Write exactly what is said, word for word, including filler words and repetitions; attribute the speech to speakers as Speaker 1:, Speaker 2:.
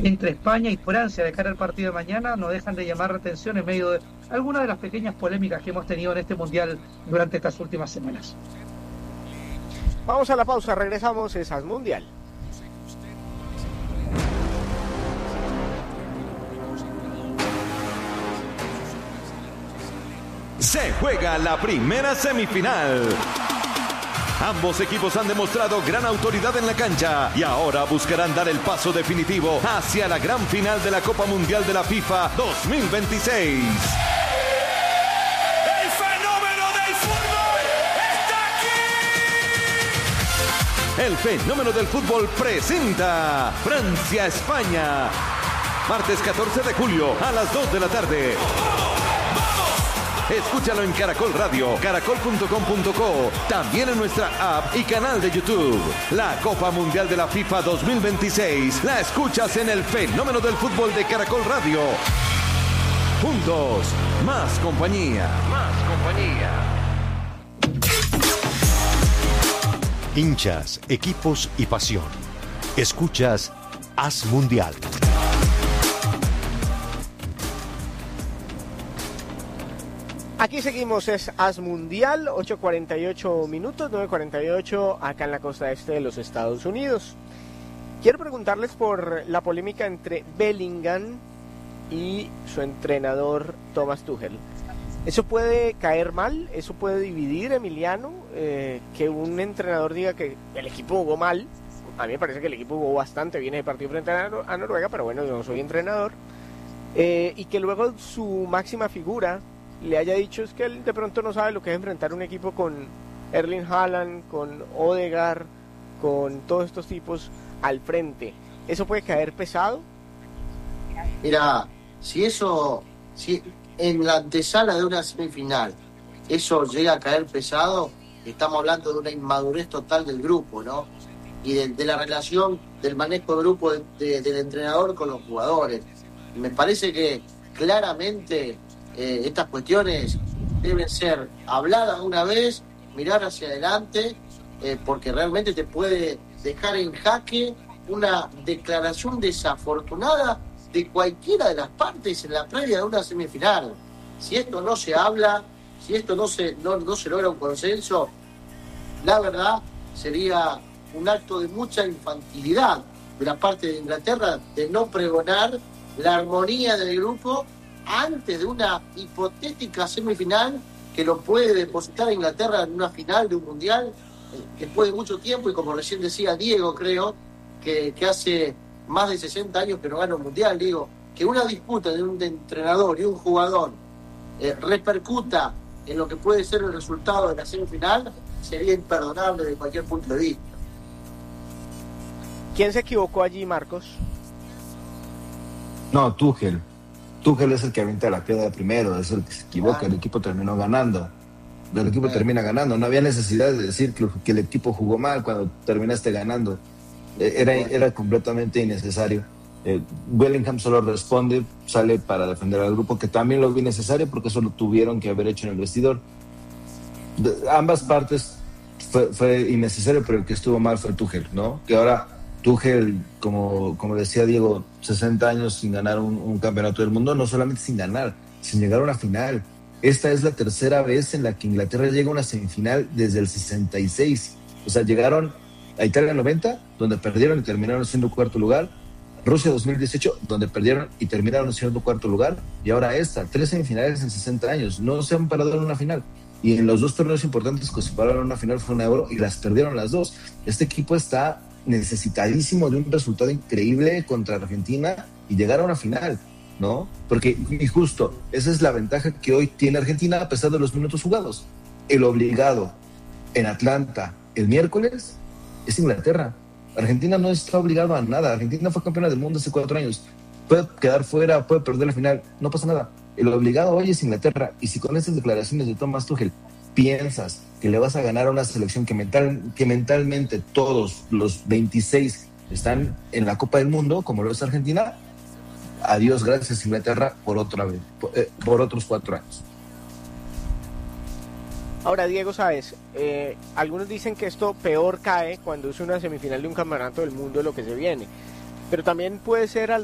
Speaker 1: entre España y Francia de cara al partido de mañana no dejan de llamar la atención en medio de algunas de las pequeñas polémicas que hemos tenido en este Mundial durante estas últimas semanas.
Speaker 2: Vamos a la pausa, regresamos, es As Mundial.
Speaker 3: Se juega la primera semifinal. Ambos equipos han demostrado gran autoridad en la cancha y ahora buscarán dar el paso definitivo hacia la gran final de la Copa Mundial de la FIFA dos mil veintiséis.
Speaker 4: ¡El fenómeno del fútbol está aquí!
Speaker 3: El fenómeno del fútbol presenta Francia-España. Martes catorce de julio a las dos de la tarde. Escúchalo en Caracol Radio, caracol punto com punto co, también en nuestra app y canal de YouTube. La Copa Mundial de la FIFA dos mil veintiséis la escuchas en el fenómeno del fútbol de Caracol Radio. Juntos, más compañía. Más compañía.
Speaker 5: Hinchas, equipos y pasión. Escuchas As Mundial.
Speaker 2: Aquí seguimos, es As Mundial, ocho cuarenta y ocho minutos, nueve cuarenta y ocho acá en la costa este de los Estados Unidos. Quiero preguntarles por la polémica entre Bellingham y su entrenador Thomas Tuchel. ¿Eso puede caer mal? ¿Eso puede dividir, Emiliano? Eh, que un entrenador diga que el equipo jugó mal. A mí me parece que el equipo jugó bastante bien el partido frente a, Nor- a Noruega, pero bueno, yo no soy entrenador. Eh, y que luego su máxima figura le haya dicho es que él de pronto no sabe lo que es enfrentar un equipo con Erling Haaland, con Odegaard, con todos estos tipos al frente. ¿Eso puede caer pesado?
Speaker 6: Mira, si eso, si en la antesala de una semifinal eso llega a caer pesado, estamos hablando de una inmadurez total del grupo, ¿no? Y de, de la relación del manejo de grupo de, de, del entrenador con los jugadores. Me parece que claramente eh, estas cuestiones deben ser habladas una vez, mirar hacia adelante, eh, porque realmente te puede dejar en jaque una declaración desafortunada de cualquiera de las partes en la previa de una semifinal. Si esto no se habla, si esto no se, no, no se logra un consenso, la verdad sería un acto de mucha infantilidad de la parte de Inglaterra de no pregonar la armonía del grupo antes de una hipotética semifinal que lo puede depositar a Inglaterra en una final de un mundial eh, después de mucho tiempo, y como recién decía Diego, creo que, que hace más de sesenta años que no gana un mundial. Digo, que una disputa de un entrenador y un jugador eh, repercuta en lo que puede ser el resultado de la semifinal sería imperdonable de cualquier punto de vista.
Speaker 2: ¿Quién se equivocó allí, Marcos?
Speaker 7: No, Tuchel. Tuchel es el que avienta la piedra primero, es el que se equivoca, ah. El equipo terminó ganando. El equipo ah. termina ganando. No había necesidad de decir que, que el equipo jugó mal cuando terminaste ganando. Era, era completamente innecesario. Eh, Bellingham solo responde, sale para defender al grupo, que también lo vi necesario porque eso lo tuvieron que haber hecho en el vestidor. De, ambas partes fue, fue innecesario, pero el que estuvo mal fue Tuchel, ¿no? Que ahora Tuchel, como, como decía Diego, sesenta años sin ganar un, un campeonato del mundo, no solamente sin ganar, sin llegar a una final. Esta es la tercera vez en la que Inglaterra llega a una semifinal desde el sesenta y seis. O sea, llegaron a Italia en noventa, donde perdieron y terminaron siendo cuarto lugar. Rusia dos mil dieciocho, donde perdieron y terminaron siendo cuarto lugar. Y ahora esta, tres semifinales en sesenta años. No se han parado en una final. Y en los dos torneos importantes que se pararon en una final fue una Euro y las perdieron las dos. Este equipo está necesitadísimo de un resultado increíble contra Argentina y llegar a una final, ¿no? Porque, y justo, esa es la ventaja que hoy tiene Argentina a pesar de los minutos jugados. El obligado en Atlanta el miércoles es Inglaterra. Argentina no está obligado a nada. Argentina fue campeona del mundo hace cuatro años. Puede quedar fuera, puede perder la final, no pasa nada. El obligado hoy es Inglaterra. Y si con estas declaraciones de Thomas Tuchel piensas que le vas a ganar a una selección que, mental, que mentalmente todos los veintiséis están en la Copa del Mundo, como lo es Argentina, adiós, gracias Inglaterra por otra vez, por, eh, por otros cuatro años.
Speaker 2: Ahora, Diego, sabes, eh, algunos dicen que esto peor cae cuando es una semifinal de un campeonato del mundo de lo que se viene, pero también puede ser al